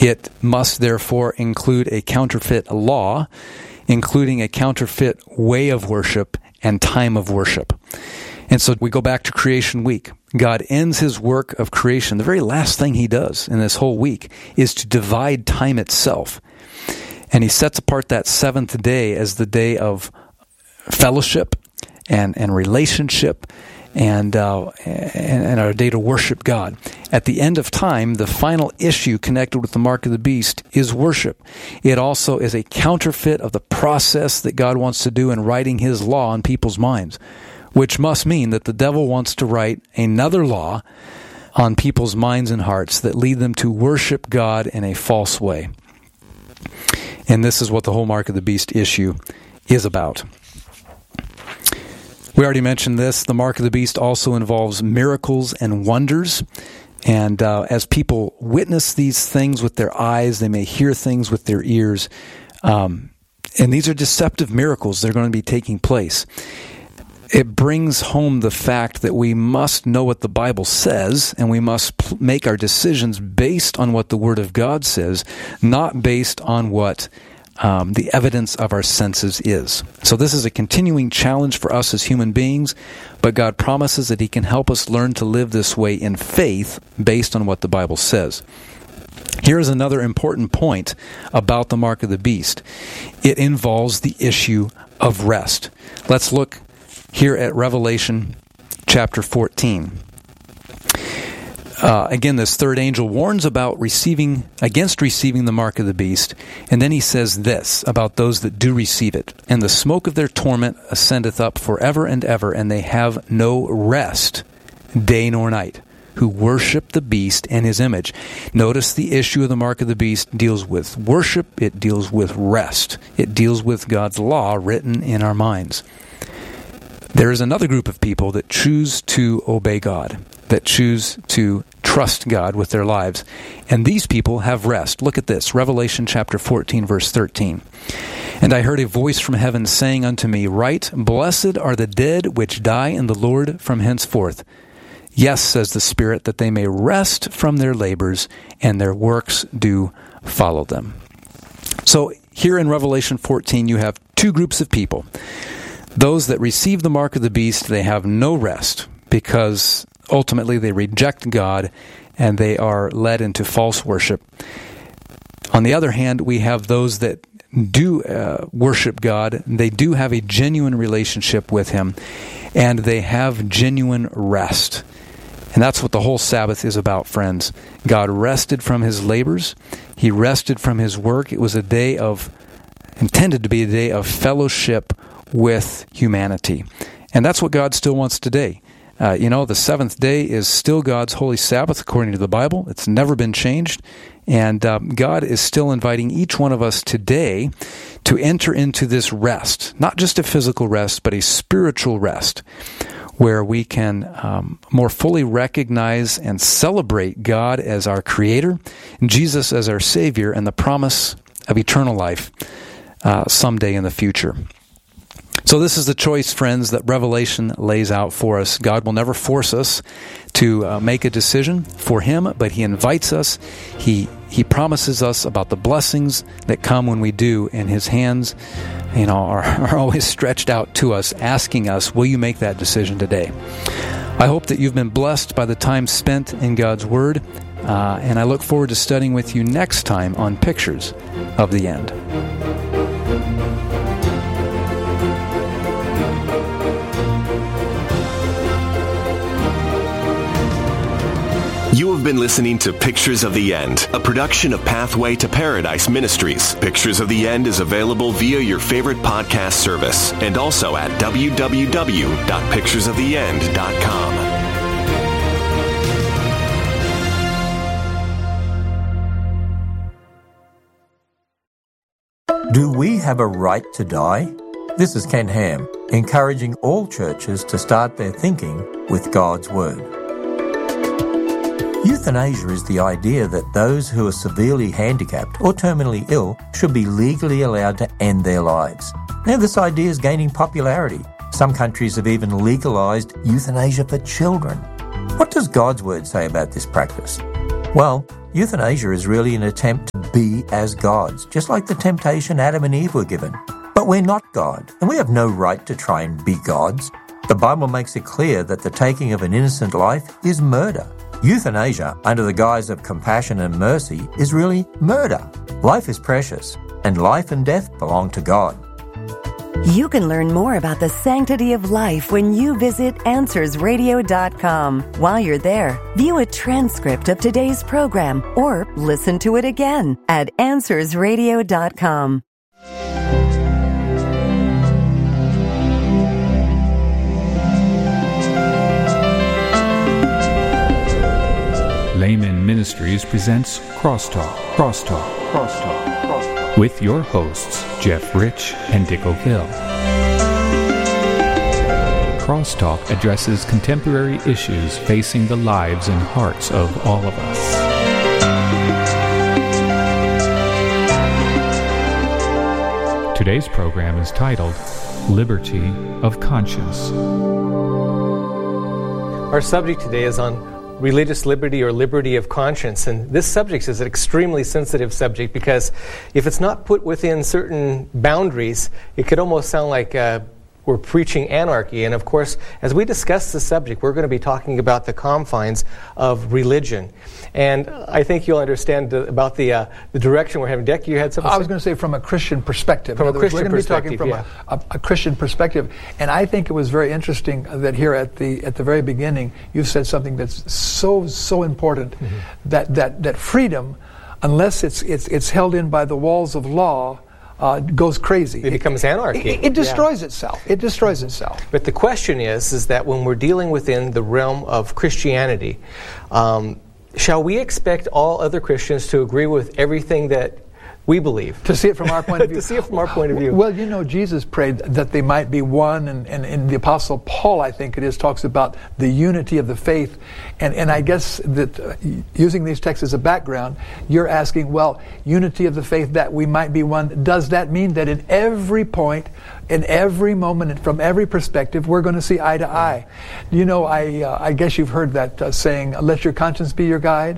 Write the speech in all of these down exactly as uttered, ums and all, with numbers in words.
It must therefore include a counterfeit law, including a counterfeit way of worship and time of worship. And so we go back to creation week. God ends his work of creation. The very last thing he does in this whole week is to divide time itself. And he sets apart that seventh day as the day of fellowship and, and relationship and, uh, and, and our day to worship God. At the end of time, the final issue connected with the mark of the beast is worship. It also is a counterfeit of the process that God wants to do in writing his law on people's minds, which must mean that the devil wants to write another law on people's minds and hearts that lead them to worship God in a false way. And this is what the whole mark of the beast issue is about. We already mentioned this. The mark of the beast also involves miracles and wonders. And uh, as people witness these things with their eyes, they may hear things with their ears. Um, and these are deceptive miracles that are going to be taking place. It brings home the fact that we must know what the Bible says, and we must pl- make our decisions based on what the Word of God says, not based on what um, the evidence of our senses is. So this is a continuing challenge for us as human beings, but God promises that he can help us learn to live this way in faith based on what the Bible says. Here is another important point about the mark of the beast. It involves the issue of rest. Let's look here at Revelation chapter fourteen. Uh, again, this third angel warns about receiving, against receiving the mark of the beast, and then he says this about those that do receive it. And the smoke of their torment ascendeth up forever and ever, and they have no rest, day nor night, who worship the beast and his image. Notice the issue of the mark of the beast deals with worship, it deals with rest, it deals with God's law written in our minds. There is another group of people that choose to obey God, that choose to trust God with their lives. And these people have rest. Look at this, Revelation chapter fourteen, verse thirteen. And I heard a voice from heaven saying unto me, Write, Blessed are the dead which die in the Lord from henceforth. Yes, says the Spirit, that they may rest from their labors, and their works do follow them. So here in Revelation fourteen, you have two groups of people. Those that receive the mark of the beast, they have no rest because ultimately they reject God and they are led into false worship. On the other hand, we have those that do uh, worship God. They do have a genuine relationship with him, and they have genuine rest. And that's what the whole Sabbath is about, friends. God rested from his labors. He rested from his work. It was a day of, intended to be a day of fellowship with humanity. And that's what God still wants today. Uh, you know, the seventh day is still God's holy Sabbath according to the Bible. It's never been changed. And um, God is still inviting each one of us today to enter into this rest, not just a physical rest, but a spiritual rest, where we can um, more fully recognize and celebrate God as our Creator, Jesus as our Savior, and the promise of eternal life uh, someday in the future. So this is the choice, friends, that Revelation lays out for us. God will never force us to uh, make a decision for him, but he invites us. He he promises us about the blessings that come when we do, and his hands, you know, are, are always stretched out to us, asking us, will you make that decision today? I hope that you've been blessed by the time spent in God's Word, uh, and I look forward to studying with you next time on Pictures of the End. You have been listening to Pictures of the End, a production of Pathway to Paradise Ministries. Pictures of the End is available via your favorite podcast service and also at w w w dot pictures of the end dot com. Do we have a right to die? This is Ken Ham, encouraging all churches to start their thinking with God's Word. Euthanasia is the idea that those who are severely handicapped or terminally ill should be legally allowed to end their lives. Now, this idea is gaining popularity. Some countries have even legalized euthanasia for children. What does God's Word say about this practice? Well, euthanasia is really an attempt to be as gods, just like the temptation Adam and Eve were given. But we're not God, and we have no right to try and be gods. The Bible makes it clear that the taking of an innocent life is murder. Euthanasia, under the guise of compassion and mercy, is really murder. Life is precious, and life and death belong to God. You can learn more about the sanctity of life when you visit answers radio dot com. While you're there, view a transcript of today's program or listen to it again at answers radio dot com. Layman Ministries presents Crosstalk, Crosstalk, Crosstalk, Crosstalk, with your hosts, Jeff Rich and Dick O'Gill. Crosstalk addresses contemporary issues facing the lives and hearts of all of us. Today's program is titled Liberty of Conscience. Our subject today is on religious liberty or liberty of conscience. And this subject is an extremely sensitive subject because if it's not put within certain boundaries, it could almost sound like uh, we're preaching anarchy. And of course, as we discuss the subject, we're going to be talking about the confines of religion. And I think you'll understand uh, about the uh, the direction we're having. Dick, you had something to I say? was going to say from a Christian perspective. From In a other words, Christian we're going to be talking perspective, from a, a, a Christian perspective. And I think it was very interesting that here at the at the very beginning, you said something that's so, so important, mm-hmm. that, that, that freedom, unless it's, it's, it's held in by the walls of law, Uh, goes crazy. It becomes anarchy. It, it destroys yeah. itself. It destroys itself. But the question is, is that when we're dealing within the realm of Christianity, um, shall we expect all other Christians to agree with everything that we believe? To see it from our point of view. To see it from our point of view. Well, you know, Jesus prayed that they might be one, and, and, and the Apostle Paul, I think it is, talks about the unity of the faith. And, and I guess that uh, using these texts as a background, you're asking, well, unity of the faith that we might be one, does that mean that in every point, in every moment, and from every perspective, we're going to see eye to eye? You know, I uh, I guess you've heard that uh, saying, let your conscience be your guide?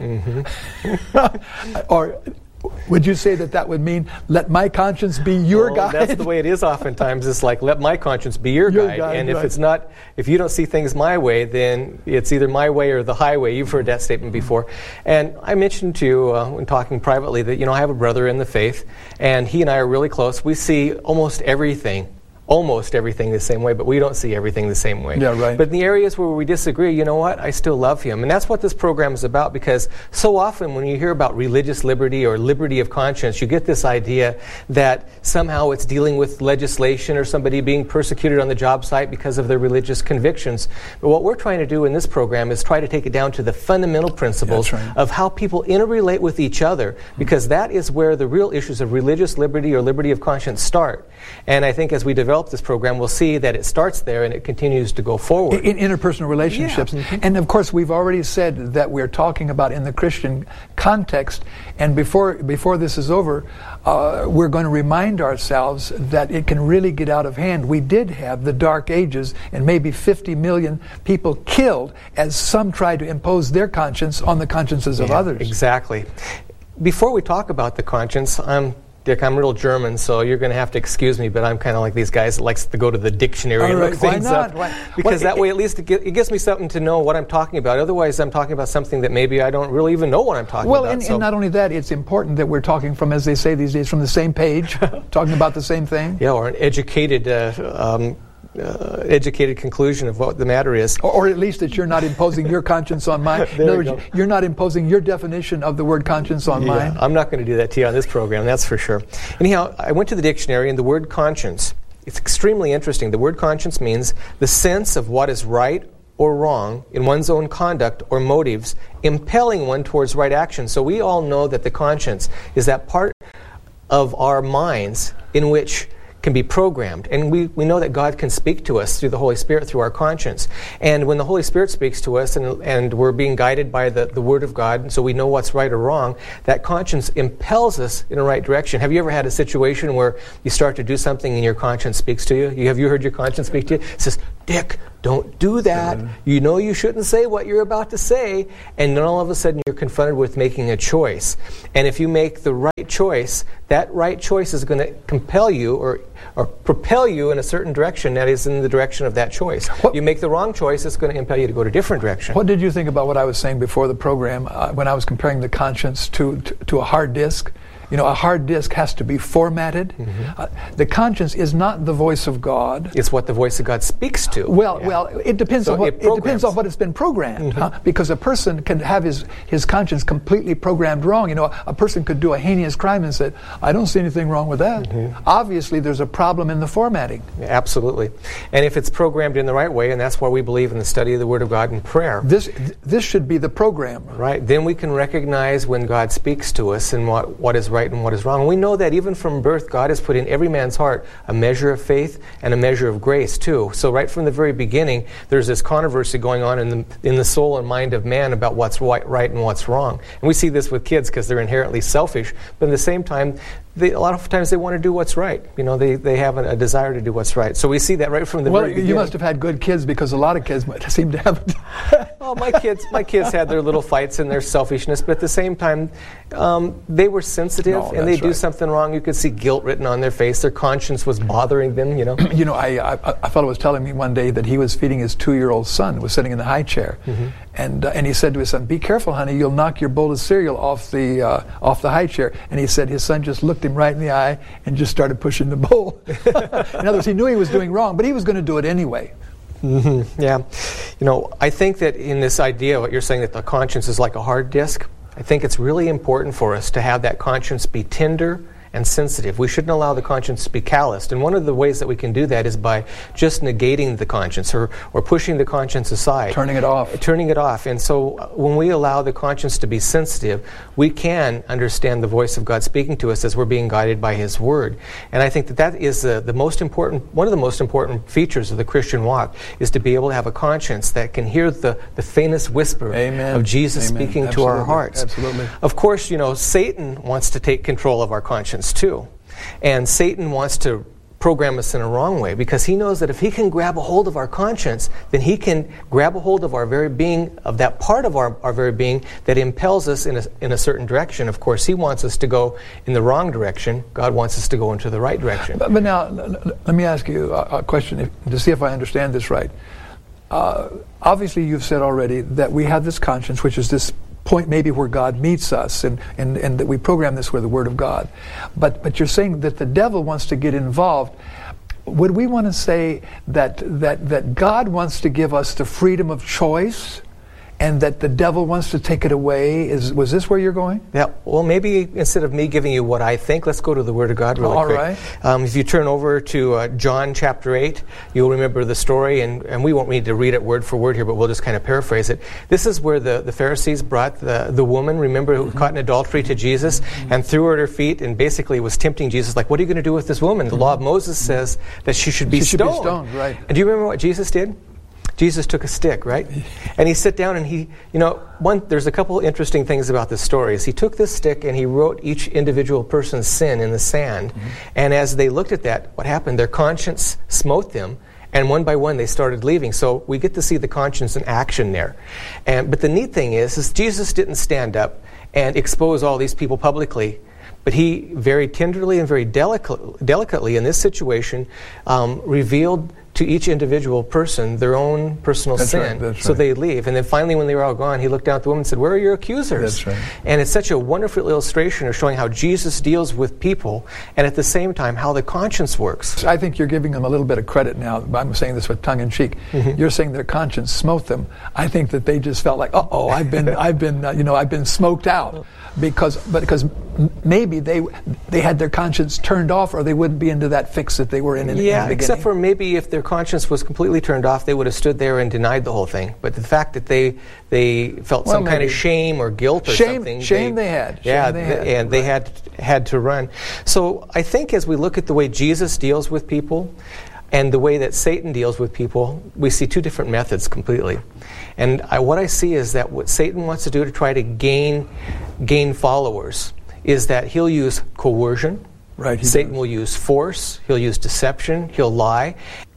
Mm-hmm. Or would you say that that would mean, let my conscience be your well, guide? That's the way it is oftentimes. It's like, let my conscience be your, your guide. guide. And if right. it's not, if you don't see things my way, then it's either my way or the highway. You've heard that statement before. And I mentioned to you uh, when talking privately that, you know, I have a brother in the faith, and he and I are really close. We see almost everything. Almost everything the same way, but we don't see everything the same way. Yeah, right. But in the areas where we disagree, you know what? I still love him. And that's what this program is about, because so often when you hear about religious liberty or liberty of conscience, you get this idea that somehow it's dealing with legislation or somebody being persecuted on the job site because of their religious convictions. But what we're trying to do in this program is try to take it down to the fundamental principles yeah, right. of how people interrelate with each other, because that is where the real issues of religious liberty or liberty of conscience start. And I think as we develop this program, we'll see that it starts there and it continues to go forward. In, in interpersonal relationships. Yeah. Mm-hmm. And of course, we've already said that we're talking about in the Christian context. And before before this is over, uh, we're going to remind ourselves that it can really get out of hand. We did have the Dark Ages and maybe fifty million people killed as some tried to impose their conscience on the consciences of yeah, others. Exactly. Before we talk about the conscience, I'm Dick, I'm real German, so you're going to have to excuse me, but I'm kind of like these guys that likes to go to the dictionary All and right, look why things not? up. Why- Because well, that it- way at least it, gi- it gives me something to know what I'm talking about. Otherwise, I'm talking about something that maybe I don't really even know what I'm talking Well, about. and, so. and not only that, it's important that we're talking from, as they say these days, from the same page, talking about the same thing. Yeah, or an educated uh, um, uh, educated conclusion of what the matter is. Or, or at least that you're not imposing your conscience on mine. In There other we words, go. you're not imposing your definition of the word conscience on Yeah, mine. I'm not going to do that to you on this program, that's for sure. Anyhow, I went to the dictionary, and the word conscience, it's extremely interesting. The word conscience means the sense of what is right or wrong in one's own conduct or motives, impelling one towards right action. So we all know that the conscience is that part of our minds in which can be programmed. And we, we know that God can speak to us through the Holy Spirit, through our conscience. And when the Holy Spirit speaks to us and, and we're being guided by the, the Word of God, and so we know what's right or wrong, that conscience impels us in the right direction. Have you ever had a situation where you start to do something and your conscience speaks to you? you have you heard your conscience speak to you? It says, Dick, don't do that. Mm-hmm. You know you shouldn't say what you're about to say. And then all of a sudden you're confronted with making a choice. And if you make the right choice, that right choice is going to compel you or, or propel you in a certain direction that is in the direction of that choice. What, you make the wrong choice, it's going to impel you to go to a different direction. What did you think about what I was saying before the program uh, when I was comparing the conscience to, to, to a hard disk? You know, a hard disk has to be formatted. Mm-hmm. Uh, the conscience is not the voice of God. It's what the voice of God speaks to. Well, yeah. well, it depends so on what it, it depends on what it's been programmed. Mm-hmm. Huh? Because a person can have his, his conscience completely programmed wrong. You know, a person could do a heinous crime and say, "I don't see anything wrong with that." Mm-hmm. Obviously, there's a problem in the formatting. Yeah, absolutely. And if it's programmed in the right way, and that's why we believe in the study of the Word of God and prayer. This this should be the program, right? Then we can recognize when God speaks to us and what what is right and what is wrong. We know that even from birth, God has put in every man's heart a measure of faith and a measure of grace, too. So right from the very beginning, there's this controversy going on in the in the soul and mind of man about what's right, right and what's wrong. And we see this with kids because they're inherently selfish, but at the same time, They, a lot of times they want to do what's right. You know, they, they have a, a desire to do what's right. So we see that right from the well, very beginning. You must have had good kids because a lot of kids seem to have oh, my kids my kids had their little fights and their selfishness, but at the same time, um, they were sensitive, no, and they do right. something wrong. You could see guilt written on their face. Their conscience was bothering them, you know. You know, I, I, a fellow was telling me one day that he was feeding his two-year-old son, was sitting in the high chair, mm-hmm. and uh, and he said to his son, "Be careful, honey, you'll knock your bowl of cereal off the uh, off the high chair." And he said his son just looked him right in the eye and just started pushing the bowl. In other words, he knew he was doing wrong, but he was going to do it anyway. Mm-hmm. Yeah. You know, I think that in this idea, what you're saying, that the conscience is like a hard disk, I think it's really important for us to have that conscience be tender and sensitive. We shouldn't allow the conscience to be calloused. And one of the ways that we can do that is by just negating the conscience or, or pushing the conscience aside. Turning it off. Turning it off. And so when we allow the conscience to be sensitive, we can understand the voice of God speaking to us as we're being guided by His Word. And I think that that is the, the most important, one of the most important features of the Christian walk, is to be able to have a conscience that can hear the, the faintest whisper Amen. of Jesus Amen. speaking Absolutely. to our hearts. Absolutely. Of course, you know, Satan wants to take control of our conscience too. And Satan wants to program us in a wrong way because he knows that if he can grab a hold of our conscience, then he can grab a hold of our very being, of that part of our, our very being that impels us in a, in a certain direction. Of course, he wants us to go in the wrong direction. God wants us to go into the right direction. But, but now, let me ask you a, a question if, to see if I understand this right. Uh, obviously, you've said already that we have this conscience, which is this point maybe where God meets us, and, and, and that we program this with the Word of God. But but you're saying that the devil wants to get involved. Would we want to say that that that God wants to give us the freedom of choice, and that the devil wants to take it away? Is was this where you're going? Yeah. Well, maybe instead of me giving you what I think, let's go to the Word of God really All quick. right. Um, if you turn over to uh, John chapter eight, you'll remember the story, and, and we won't need to read it word for word here, but we'll just kind of paraphrase it. This is where the, the Pharisees brought the, the woman, remember, who mm-hmm. caught in adultery to Jesus, mm-hmm. and threw her at her feet, and basically was tempting Jesus, like, what are you going to do with this woman? The mm-hmm. law of Moses mm-hmm. says that she should be she stoned. Should be stoned, right. And do you remember what Jesus did? Jesus took a stick, right? And he sat down and he, you know, one, there's a couple interesting things about this story. Is he took this stick and he wrote each individual person's sin in the sand. Mm-hmm. And as they looked at that, what happened? Their conscience smote them. And one by one, they started leaving. So we get to see the conscience in action there. And but the neat thing is, is Jesus didn't stand up and expose all these people publicly. But he very tenderly and very delicate, delicately in this situation um, revealed to each individual person their own personal that's sin. Right, that's so right. they leave. And then finally when they were all gone, he looked down at the woman and said, where are your accusers? That's right. And it's such a wonderful illustration of showing how Jesus deals with people and at the same time how the conscience works. I think you're giving them a little bit of credit now. I'm saying this with tongue in cheek. Mm-hmm. You're saying their conscience smote them. I think that they just felt like, uh-oh, I've been, I've been, uh, you know, I've been smoked out. Because, but because maybe they they had their conscience turned off, or they wouldn't be into that fix that they were in in, yeah, in the beginning. Except for maybe if their conscience was completely turned off, they would have stood there and denied the whole thing. But the fact that they they felt well, some kind of shame or guilt or shame, something, shame they, they had, yeah, shame they had. and they had had to run. So I think as we look at the way Jesus deals with people and the way that Satan deals with people, we see two different methods completely. And I, what I see is that what Satan wants to do to try to gain gain followers is that he'll use coercion. Right. Satan does. will use force. He'll use deception. He'll lie.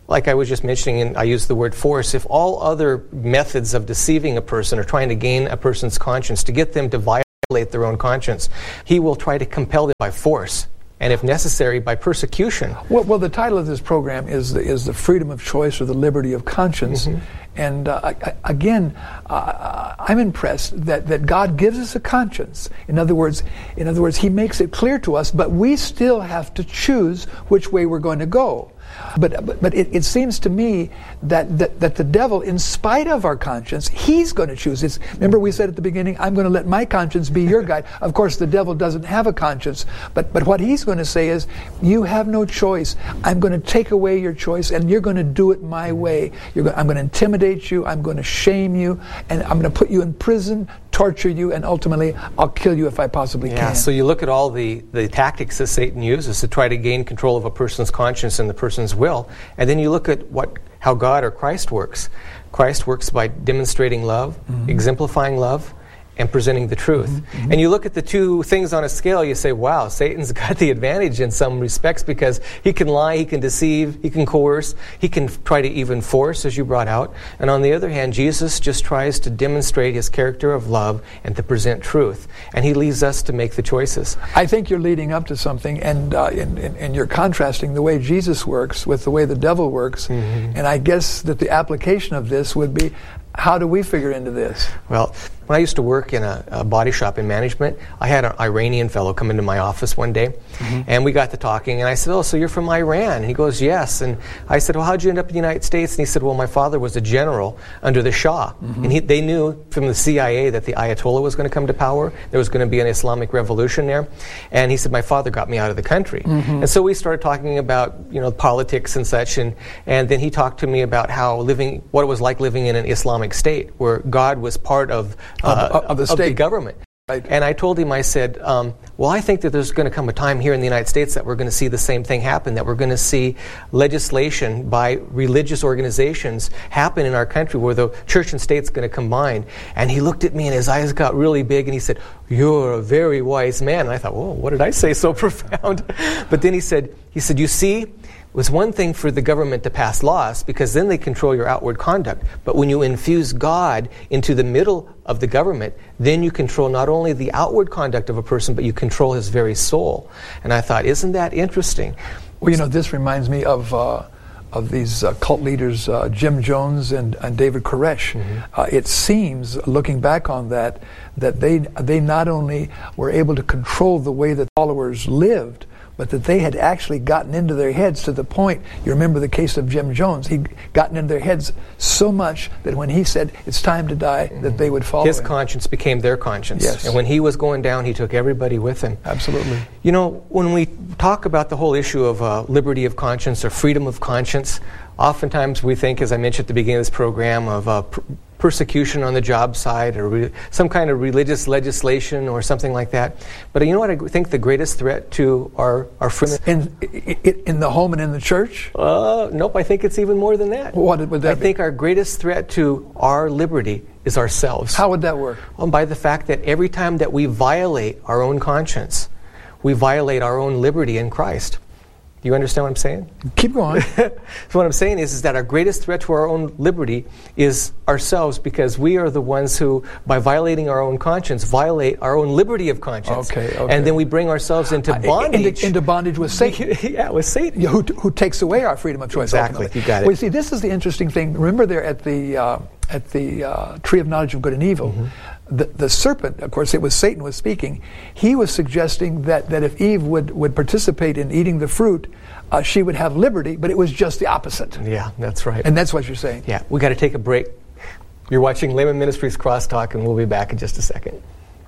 like I was just mentioning, and I used the word force, if all other methods of deceiving a person are trying to gain a person's conscience, to get them to violate their own conscience, he will try to compel them by force, and if necessary, by persecution. Well, well the title of this program is the, is the freedom of choice or the liberty of conscience. Mm-hmm. And uh, I, again, uh, I'm impressed that, that God gives us a conscience. In other words, in other words, He makes it clear to us, but we still have to choose which way we're going to go. But but, but it, it seems to me that, that, that the devil, in spite of our conscience, he's going to choose. It's, remember we said at the beginning, I'm going to let my conscience be your guide. Of course, the devil doesn't have a conscience. But, but what he's going to say is, you have no choice. I'm going to take away your choice, and you're going to do it my way. You're going, I'm going to intimidate you. I'm going to shame you. And I'm going to put you in prison, torture you, and ultimately, I'll kill you if I possibly yeah, can. So you look at all the, the tactics that Satan uses to try to gain control of a person's conscience and the person's will, and then you look at what how God or Christ works. Christ works by demonstrating love, mm-hmm. exemplifying love, and presenting the truth. Mm-hmm. And you look at the two things on a scale, you say, wow, Satan's got the advantage in some respects because he can lie, he can deceive, he can coerce, he can f- try to even force, as you brought out. And on the other hand, Jesus just tries to demonstrate his character of love and to present truth. And he leaves us to make the choices. I think you're leading up to something, and, uh, and, and, and you're contrasting the way Jesus works with the way the devil works. Mm-hmm. And I guess that the application of this would be, how do we figure into this? Well, when I used to work in a, a body shop in management, I had an Iranian fellow come into my office one day, mm-hmm. and we got to talking, and I said, oh, so you're from Iran? And he goes, yes. And I said, well, how'd you end up in the United States? And he said, well, my father was a general under the Shah. Mm-hmm. And he, they knew from the C I A that the Ayatollah was going to come to power. There was going to be an Islamic revolution there. And he said, my father got me out of the country. Mm-hmm. And so we started talking about, you know, politics and such, and, and then he talked to me about how living, what it was like living in an Islamic state, where God was part of Uh, of, of, the state. of the government. Right. And I told him, I said, um, well, I think that there's going to come a time here in the United States that we're going to see the same thing happen, that we're going to see legislation by religious organizations happen in our country where the church and state's going to combine. And he looked at me and his eyes got really big and he said, you're a very wise man. And I thought, whoa, what did I say so profound? But then he said, he said, you see, it was one thing for the government to pass laws because then they control your outward conduct. But when you infuse God into the middle of the government, then you control not only the outward conduct of a person, but you control his very soul. And I thought, isn't that interesting? Well, you know, this reminds me of uh, of these uh, cult leaders, uh, Jim Jones and, and David Koresh. Mm-hmm. Uh, it seems, looking back on that, that they they not only were able to control the way that followers lived, but that they had actually gotten into their heads to the point, you remember the case of Jim Jones, he'd gotten into their heads so much that when he said, it's time to die, mm-hmm. that they would follow His him. conscience became their conscience. Yes. And when he was going down, he took everybody with him. Absolutely. You know, when we talk about the whole issue of uh, liberty of conscience or freedom of conscience, oftentimes we think, as I mentioned at the beginning of this program, of uh, pr- persecution on the job site or re- some kind of religious legislation or something like that. But you know what I think the greatest threat to our, our freedom... In, in, in the home and in the church? Uh, nope, I think it's even more than that. What would that I be? think our greatest threat to our liberty is ourselves. How would that work? Well, by the fact that every time that we violate our own conscience, we violate our own liberty in Christ. Do you understand what I'm saying? Keep going. So what I'm saying is, is that our greatest threat to our own liberty is ourselves, because we are the ones who, by violating our own conscience, violate our own liberty of conscience. Okay, okay. And then we bring ourselves into bondage. Uh, into, into bondage with Satan. Yeah, with Satan. Yeah, who, who takes away our freedom of choice. Exactly, ultimately. you got it. Well, you see, this is the interesting thing. Remember there at the uh, at the uh, tree of knowledge of good and evil, mm-hmm. the, the serpent, of course, it was Satan was speaking. He was suggesting that, that if Eve would, would participate in eating the fruit, Uh, she would have liberty, but it was just the opposite. Yeah, that's right. And that's what you're saying. Yeah, we got to take a break. You're watching Layman Ministries Crosstalk, and we'll be back in just a second.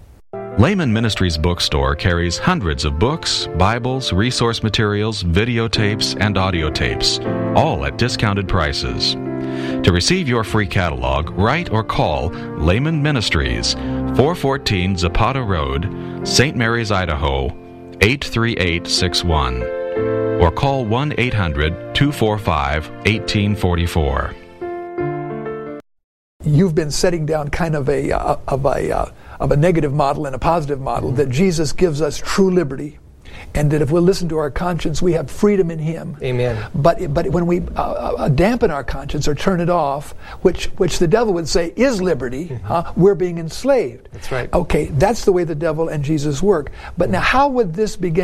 Layman Ministries Bookstore carries hundreds of books, Bibles, resource materials, videotapes, and audio tapes, all at discounted prices. To receive your free catalog, write or call Layman Ministries, four fourteen Zapata Road, Saint Mary's, Idaho, eight three eight six one. Or call one eight hundred two four five one eight four four. You've been setting down kind of a uh, of a uh, of a negative model and a positive model, that Jesus gives us true liberty, and that if we'll listen to our conscience, we have freedom in Him. Amen. But but when we uh, uh, dampen our conscience or turn it off, which which the devil would say is liberty, mm-hmm. huh, we're being enslaved. That's right. Okay, that's the way the devil and Jesus work. But now, how would this begin?